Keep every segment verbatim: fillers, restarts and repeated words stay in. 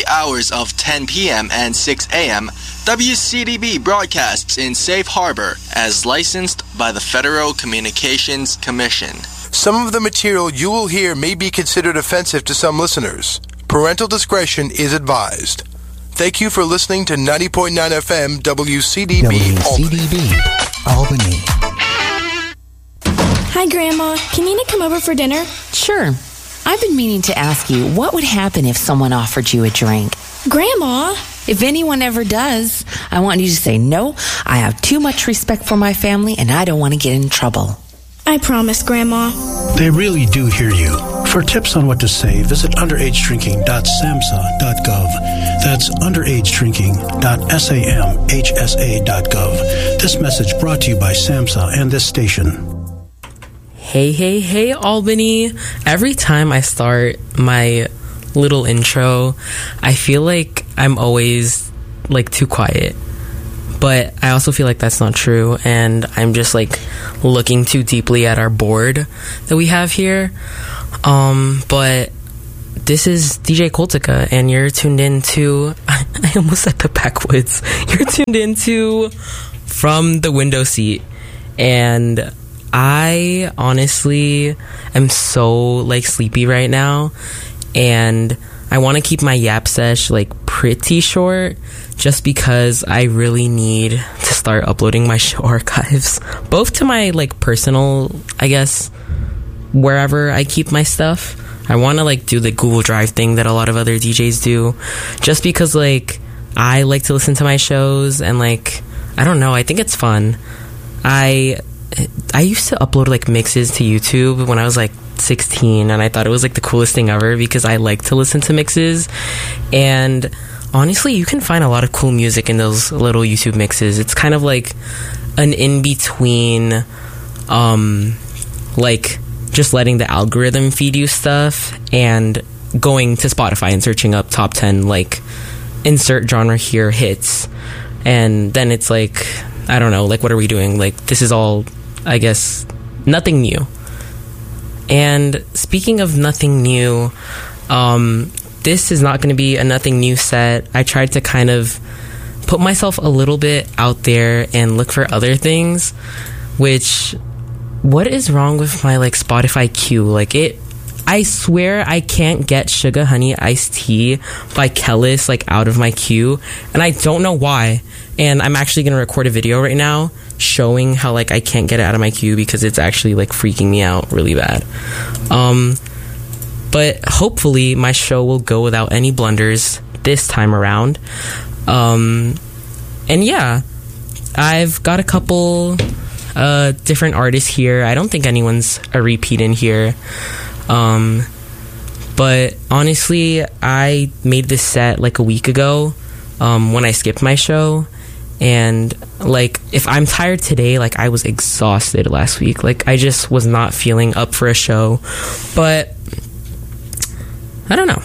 the hours of ten p.m. and six a.m., W C D B broadcasts in Safe Harbor as licensed by the Federal Communications Commission. Some of the material you will hear may be considered offensive to some listeners. Parental discretion is advised. Thank you for listening to ninety point nine F M W C D B W C D B Albany. Hi, Grandma. Can Nina come over for dinner? Sure. I've been meaning to ask you, what would happen if someone offered you a drink? Grandma! If anyone ever does, I want you to say, no, I have too much respect for my family and I don't want to get in trouble. I promise, Grandma. They really do hear you. For tips on what to say, visit underage drinking dot samhsa dot gov. That's underage drinking dot samhsa dot gov. This message brought to you by SAMHSA and this station. Hey, hey, hey, Albany. Every time I start my little intro, I feel like I'm always, like, too quiet. But I also feel like that's not true, and I'm just, like, looking too deeply at our board that we have here. Um, but this is D J Coltica, and you're tuned in to... I almost said the backwoods. You're tuned in to From the Window Seat, and... I honestly am so, like, sleepy right now, and I want to keep my yap sesh, like, pretty short, just because I really need to start uploading my show archives, both to my, like, personal, I guess, wherever I keep my stuff. I want to, like, do the Google Drive thing that a lot of other D Js do, just because, like, I like to listen to my shows, and, like, I don't know, I think it's fun. I... I used to upload, like, mixes to YouTube when I was, like, sixteen, and I thought it was, like, the coolest thing ever because I like to listen to mixes. And honestly, you can find a lot of cool music in those little YouTube mixes. It's kind of like an in-between, um, like, just letting the algorithm feed you stuff and going to Spotify and searching up top ten, like, insert genre here hits. And then it's like, I don't know, like, what are we doing? Like, this is all... I guess, nothing new. And speaking of nothing new, um, this is not going to be a nothing new set. I tried to kind of put myself a little bit out there and look for other things, which, what is wrong with my, like, Spotify queue? Like, it, I swear I can't get Sugar Honey Iced Tea by Kellis, like, out of my queue, and I don't know why. And I'm actually going to record a video right now showing how, like, I can't get it out of my queue because it's actually, like, freaking me out really bad. Um, but hopefully my show will go without any blunders this time around. Um, and yeah, I've got a couple uh, different artists here. I don't think anyone's a repeat in here. Um, but honestly, I made this set, like, a week ago um, when I skipped my show. And, like, if I'm tired today, like, I was exhausted last week. Like, I just was not feeling up for a show. But, I don't know.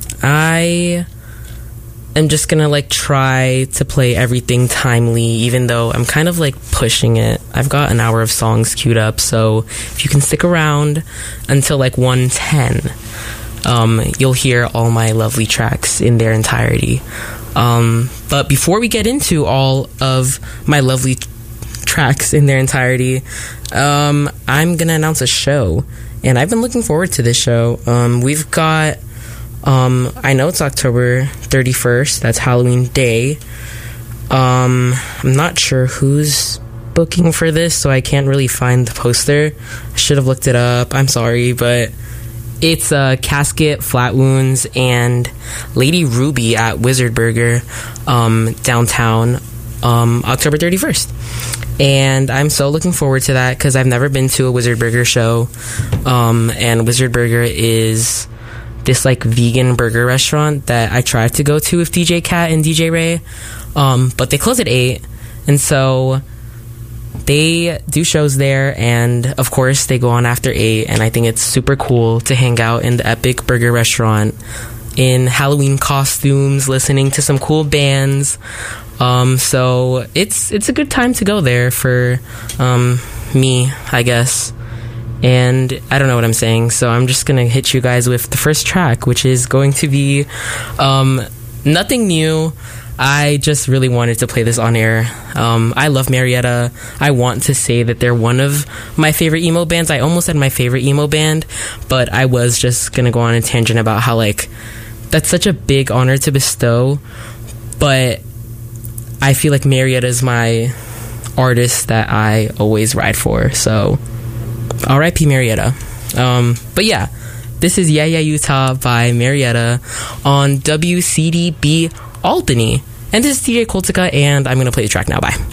I am just gonna, like, try to play everything timely, even though I'm kind of, like, pushing it. I've got an hour of songs queued up, so if you can stick around until, like, one ten, um, you'll hear all my lovely tracks in their entirety. Um, but before we get into all of my lovely t- tracks in their entirety, um, I'm gonna announce a show, and I've been looking forward to this show. Um, we've got, um, I know it's October thirty-first, that's Halloween Day. Um, I'm not sure who's booking for this, so I can't really find the poster. I should have looked it up, I'm sorry, but... It's uh, Casket, Flat Wounds, and Lady Ruby at Wizard Burger um, downtown um, October thirty-first. And I'm so looking forward to that because I've never been to a Wizard Burger show. Um, and Wizard Burger is this, like, vegan burger restaurant that I tried to go to with D J Kat and D J Ray. Um, but they close at eight. And so... they do shows there, and of course they go on after eight, and I think it's super cool to hang out in the Epic Burger restaurant in Halloween costumes, listening to some cool bands. Um, so it's it's a good time to go there for um, me, I guess. And I don't know what I'm saying, so I'm just gonna hit you guys with the first track, which is going to be um, nothing new. I just really wanted to play this on air. Um, I love Marietta. I want to say that they're one of my favorite emo bands. I almost said my favorite emo band, but I was just going to go on a tangent about how, like, that's such a big honor to bestow. But I feel like Marietta is my artist that I always ride for. So, R I P Marietta. Um, but yeah, this is Yeah Yeah Utah by Marietta on W C D B Albany. And this is D J Coltica, and I'm going to play the track now. Bye.